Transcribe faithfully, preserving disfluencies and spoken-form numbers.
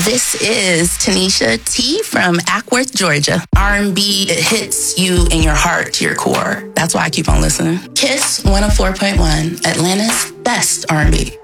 This is Tanisha T from Ackworth, Georgia. R and B, it hits you in your heart to your core. That's why I keep on listening. Kiss one oh four point one, Atlanta's best R and B.